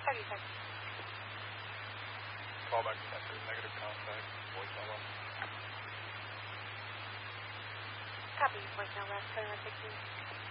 you, sir? Call back after negative contact. Voicemail left. Copy. Voicemail left. 7116.